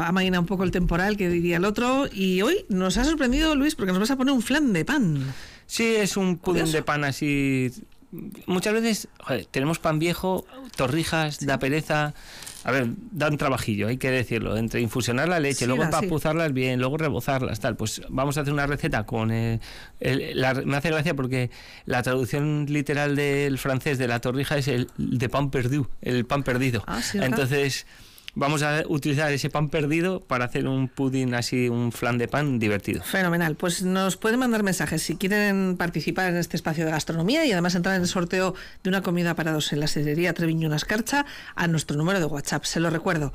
amaina un poco el temporal, que diría el otro. Y hoy nos ha sorprendido, Luis, porque nos vas a poner un flan de pan. Sí, es un pudín de pan así. Muchas veces, tenemos pan viejo, torrijas, da pereza. A ver, da un trabajillo, hay que decirlo, entre infusionar la leche, luego empapuzarlas bien, luego rebozarlas, tal. Pues vamos a hacer una receta con... me hace gracia porque la traducción literal del francés de la torrija es el de pan perdu, el pan perdido. Sí, entonces... Vamos a utilizar ese pan perdido para hacer un pudín así, un flan de pan divertido. Fenomenal. Pues nos pueden mandar mensajes si quieren participar en este espacio de gastronomía y además entrar en el sorteo de una comida para dos en la sidrería Treviño Escarcha a nuestro número de WhatsApp. Se lo recuerdo,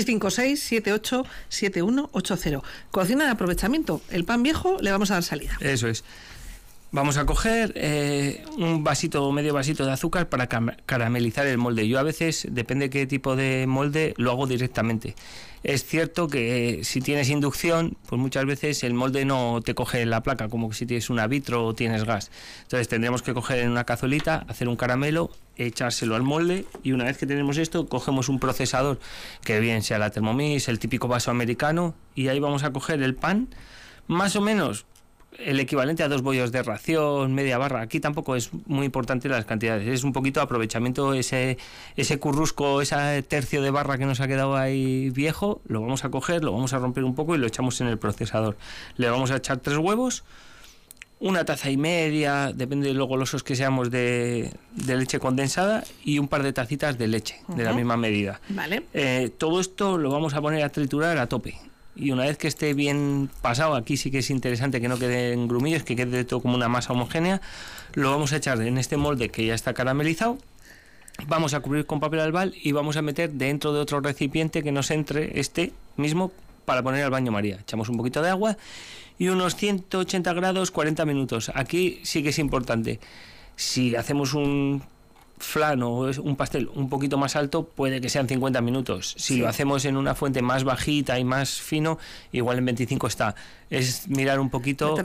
656-787180. Cocina de aprovechamiento. El pan viejo le vamos a dar salida. Eso es. Vamos a coger un vasito o medio vasito de azúcar para caramelizar el molde. Yo a veces, depende de qué tipo de molde, lo hago directamente. Es cierto que si tienes inducción, pues muchas veces el molde no te coge la placa, como si tienes una vitro o tienes gas. Entonces tendremos que coger en una cazuelita, hacer un caramelo, echárselo al molde y una vez que tenemos esto, cogemos un procesador, que bien sea la Thermomix, el típico vaso americano, y ahí vamos a coger el pan, más o menos el equivalente a 2 bollos de ración, media barra. Aquí tampoco es muy importante las cantidades, es un poquito aprovechamiento, ese currusco, ese tercio de barra que nos ha quedado ahí viejo, lo vamos a coger, lo vamos a romper un poco y lo echamos en el procesador. Le vamos a echar 3 huevos, una taza y media, depende de lo golosos que seamos, de leche condensada y un par de tacitas de leche, de la misma medida. Vale. Todo esto lo vamos a poner a triturar a tope. Y una vez que esté bien pasado, aquí sí que es interesante que no queden grumillos, que quede todo como una masa homogénea, lo vamos a echar en este molde que ya está caramelizado, vamos a cubrir con papel albal y vamos a meter dentro de otro recipiente que nos entre este mismo para poner al baño María. Echamos un poquito de agua y unos 180 grados, 40 minutos. Aquí sí que es importante. Si hacemos un flan o un pastel un poquito más alto, puede que sean 50 minutos. Si lo hacemos en una fuente más bajita y más fino, igual en 25 está. Es mirar un poquito...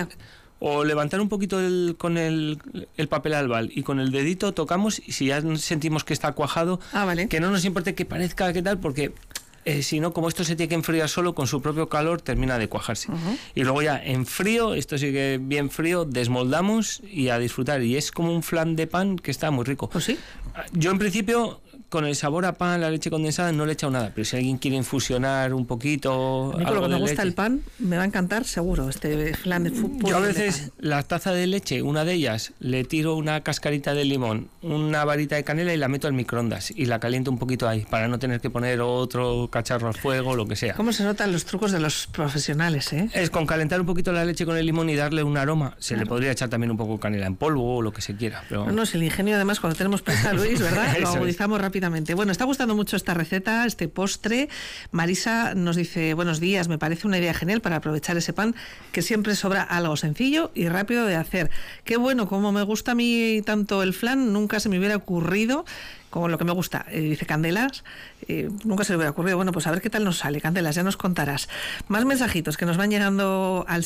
O levantar un poquito con el papel albal y con el dedito tocamos y si ya sentimos que está cuajado, que no nos importe que parezca que tal, porque... si no, como esto se tiene que enfriar solo, con su propio calor termina de cuajarse. Y luego ya en frío, esto sigue bien frío, desmoldamos y a disfrutar. Y es como un flan de pan que está muy rico. ¿Oh, sí? Yo en principio, con el sabor a pan, la leche condensada, no le he echado nada. Pero si alguien quiere infusionar un poquito... A mí con lo que me gusta el pan, me va a encantar seguro este flan de fútbol. Yo a veces la taza de leche, una de ellas, le tiro una cascarita de limón, una varita de canela y la meto al microondas y la caliento un poquito ahí, para no tener que poner otro cacharro al fuego, lo que sea. ¿Cómo se notan los trucos de los profesionales, eh? Es con calentar un poquito la leche con el limón y darle un aroma. Se le podría echar también un poco de canela en polvo o lo que se quiera. Pero... No, es el ingenio, además, cuando tenemos prisa, Luis, ¿verdad? Lo agudizamos rápidamente. Bueno, está gustando mucho esta receta, este postre. Marisa nos dice, buenos días, me parece una idea genial para aprovechar ese pan que siempre sobra, algo sencillo y rápido de hacer. Qué bueno, como me gusta a mí tanto el flan, nunca se me hubiera ocurrido, como lo que me gusta, dice Candelas, nunca se le hubiera ocurrido. Bueno, pues a ver qué tal nos sale, Candelas, ya nos contarás. Más mensajitos que nos van llegando al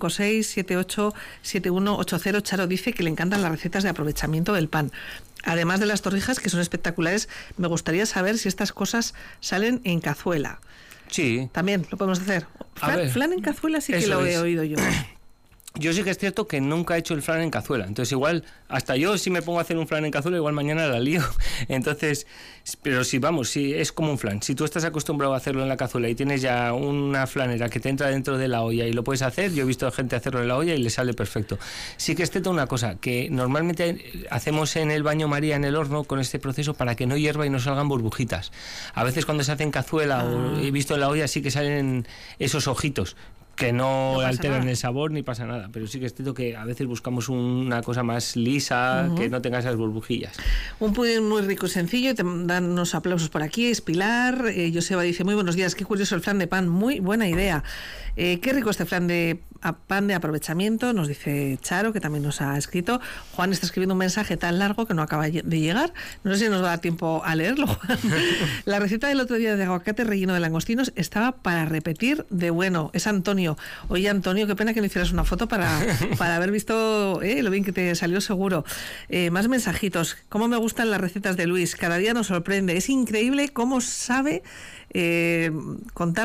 656-787180. Charo dice que le encantan las recetas de aprovechamiento del pan. Además de las torrijas, que son espectaculares, me gustaría saber si estas cosas salen en cazuela. Sí. También lo podemos hacer. Flan en cazuela sí que lo he oído yo. Yo sí que es cierto que nunca he hecho el flan en cazuela, entonces igual, hasta yo si me pongo a hacer un flan en cazuela, igual mañana la lío. Entonces, pero si es como un flan, si tú estás acostumbrado a hacerlo en la cazuela y tienes ya una flanera que te entra dentro de la olla y lo puedes hacer, yo he visto a gente hacerlo en la olla y le sale perfecto. Sí que es cierto una cosa, que normalmente hacemos en el baño María, en el horno, con este proceso para que no hierva y no salgan burbujitas. A veces cuando se hace en cazuela o he visto en la olla sí que salen esos ojitos, que no alteran nada el sabor ni pasa nada, pero sí que es cierto que a veces buscamos una cosa más lisa, que no tenga esas burbujillas. Un pudín muy rico y sencillo, te dan unos aplausos por aquí. Es Pilar, Joseba dice, muy buenos días, qué curioso el flan de pan, muy buena idea. Qué rico este flan de pan de aprovechamiento, nos dice Charo, que también nos ha escrito. Juan está escribiendo un mensaje tan largo que no acaba de llegar, no sé si nos va a dar tiempo a leerlo, Juan. La receta del otro día de aguacate relleno de langostinos estaba para repetir de bueno. Es Antonio. Oye, Antonio, qué pena que no hicieras una foto para haber visto lo bien que te salió seguro. Más mensajitos. Cómo me gustan las recetas de Luis, cada día nos sorprende, es increíble cómo sabe contar